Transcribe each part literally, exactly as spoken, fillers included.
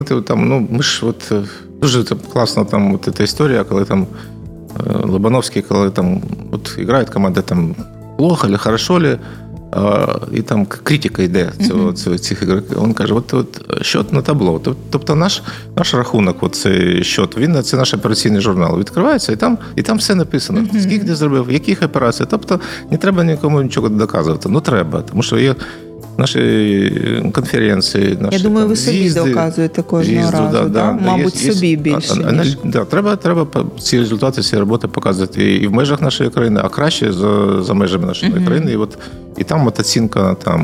Там, ну, ми ж от дуже класна там от ця історія, коли там Лобановський, коли там от грає команда там плохо или хорошо ли, і там критика йде цього, цього, цих ігроків. Він каже, от, от счет на табло. Тобто наш, наш рахунок, от цей счет, він, це наш операційний журнал. Відкривається, і там, і там все написано. Mm-hmm. Скільки ти зробив, яких операцій. Тобто не треба нікому нічого доказувати. Ну, треба, тому що є наші конференції, наші, я думаю, там, ви собі з'їзди, доказуєте кожного з'їзди, разу, да, да? Да, Мабуть, є, собі є, більше. А, ніж... да, треба, треба ці результати, ці роботи показувати і в межах нашої країни, а краще за, за межами нашої uh-huh. країни. І, от, і там от оцінка, там,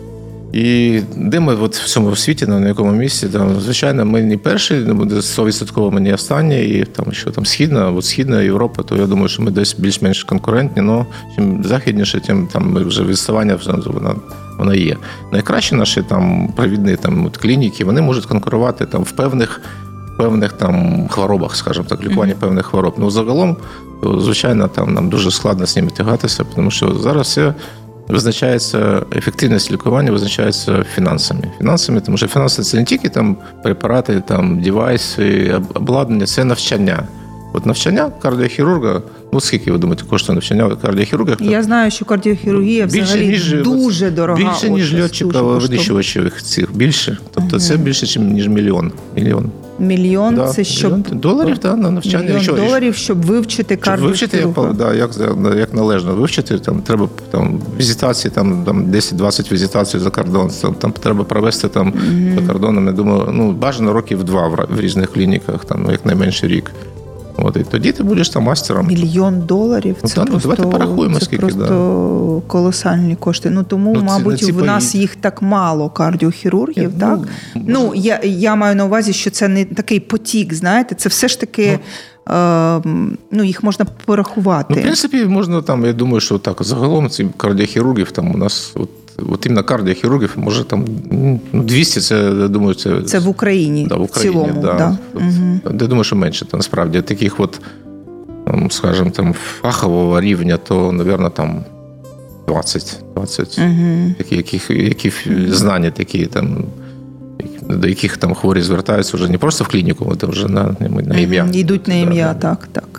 і де ми от в цьому світі, на якому місці, там, звичайно, ми не перші, не буде сто відсотків ми не останні, і там, що там східна, от східна Європа, то я думаю, що ми десь більш-менш конкурентні, але чим західніше, тим там ми вже відставання вона, вона є. Найкращі наші там провідні там от клініки, вони можуть конкурувати там в певних певних там хворобах, скажімо так, лікування mm-hmm. певних хвороб. Ну, загалом, то, звичайно, там нам дуже складно з ними тягатися, тому що зараз все визначається, ефективність лікування визначається фінансами. Фінансами, тому що фінанси – це не тільки там препарати, там девайси, обладнання, це навчання. От навчання кардіохірурга, ну скільки ви думаєте, коштує навчання кардіохірурга? Я знаю, що кардіохірургія взагалі більше, дуже дорога. Більше, ніж льотчика винищувачів цих, більше. Тобто ага. це більше, ніж мільйон. Мільйон. Мільйон да, це щоб... Мільйон доларів, так, на навчання. Мільйон Якщо, доларів, щоб вивчити кардіохірурга. Щоб вивчити, як, да, як, як належно вивчити, там треба там, візитації, там, там десять-двадцять візитацій за кордон, там, там треба провести там, mm-hmm. за кордоном, я думаю, ну, бажано років два в, в різних клініках, там, ну, як найменше рік. От, і тоді ти будеш там мастером. Мільйон доларів, ну, це, так, просто, давайте порахуємо, це скільки, просто да. колосальні кошти. Ну, тому, ну, мабуть, ці, в пові... нас їх так мало, кардіохірургів, Ні, так? Ну, ну я, я маю на увазі, що це не такий потік, знаєте, це все ж таки, ну, е, ну їх можна порахувати. Ну, в принципі, можна там, я думаю, що так, загалом ці кардіохірургів там у нас, от, от іменно кардіохірургів, може там ну, двісті, це, я думаю, це... Це в Україні, да, в Україні, в цілому, да. Да. От, угу. Я думаю, що менше, то, насправді, таких от, скажімо, там, фахового рівня, то, мабуть, там двадцять, двадцять, угу. які, які, які знання такі, там, до яких там хворі звертаються вже не просто в клініку, а вже на, на ім'я. Йдуть на ім'я, да, так, так.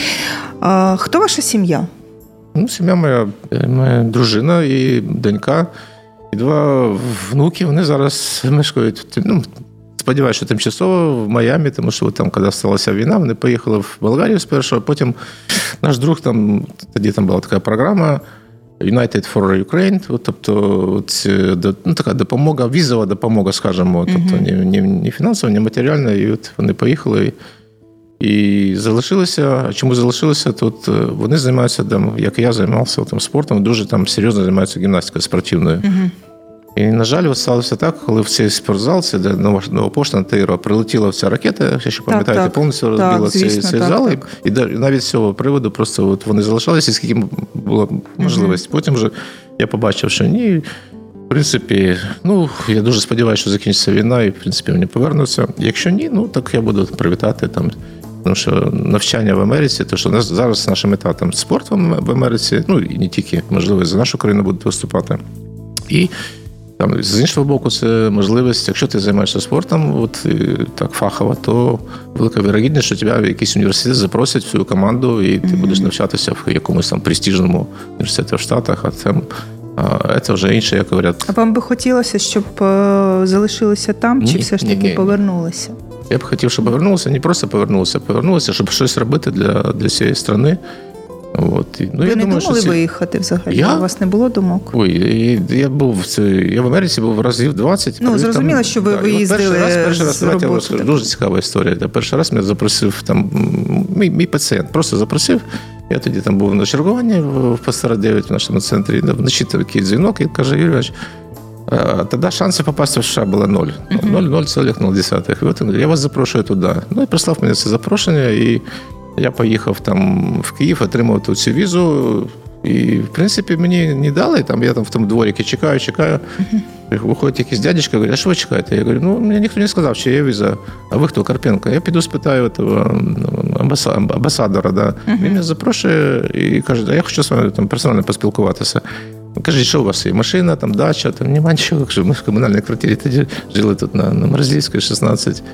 А, хто ваша сім'я? Ну, сім'я моя, моя дружина і донька, і два внуки, вони зараз мешкають, ну, сподіваюся, що тимчасово в Майамі, тому що там, коли сталася війна, вони поїхали в Болгарію спершу, а потім наш друг, там, тоді там була така програма United for Ukraine, тобто от, ну, така допомога, візова допомога, скажімо, тобто не, не, не фінансова, не матеріальна, і от вони поїхали і залишилися. А чому залишилися? Тут вони займаються, там, як і я займався там, спортом, дуже там серйозно займаються гімнастикою спортивною. Uh-huh. І, на жаль, от сталося так, коли в цей спортзал, це де нова пошта на Таїро, прилетіла ця ракета, якщо пам'ятаєте, так, повністю розбила так, цей, звісно, цей так, зал. Так. І, і навіть з цього приводу просто от вони залишалися, скільки була можливість. Uh-huh. Потім вже я побачив, що ні. В принципі, ну, я дуже сподіваюся, що закінчиться війна і, в принципі, вони повернуться. Якщо ні, ну, так я буду привітати там. Тому що навчання в Америці, то що у нас зараз наша мета там спорт в Америці, ну і не тільки, можливо, за нашу країну будуть виступати. І там, з іншого боку, це можливість, якщо ти займаєшся спортом, от так фахово, то велика вірогідність, що тебе в якийсь університет запросять в свою команду, і ти mm-hmm. будеш навчатися в якомусь там престижному університеті в Штатах, а там а це вже інше, як говорять. А вам би хотілося, щоб залишилися там, ні, чи все ж таки ні, повернулися? Я б хотів, щоб повернулися, не просто повернулися, повернулися, щоб щось робити для, для цієї країни. От. Ну, ви я не думаю, думали ці... виїхати взагалі? Я? У вас не було думок? Ой, я був в цій... я в Америці був разів двадцять. Ну, зрозуміло, там... що ви да. виїздили перший раз, перший раз, з роботи. Я розкажу, дуже цікава історія. Перший раз мене запросив там мій, мій пацієнт, просто запросив. Я тоді там був на чергуванні в Пастера дев'ять в нашому центрі. Вночі такий дзвінок, і каже, Юрій Іванович, тоді шансів попасти в США було ноль. нуль цілих нуль десятих. І от я вас запрошую туди. Ну, і прислав мені це запрошення, і я поїхав там в Київ, отримав ту цю візу. І, в принципі, мені не дали. Там, я там в тому дворіки чекаю, чекаю. Виходить якийсь дядечка, говорить, а що ви чекаєте? Я говорю, ну, мені ніхто не сказав, чи є віза. А ви хто, Карпенко? Я піду спитаю того амбасадора. Да. Uh-huh. Він мене запрошує і каже, а я хочу з вами там персонально поспілкуватися. Кажіть, що у вас є? Машина, там, дача, там нема нічого. Ми в комунальній квартирі тоді жили тут на, на Морозильській, шістнадцять.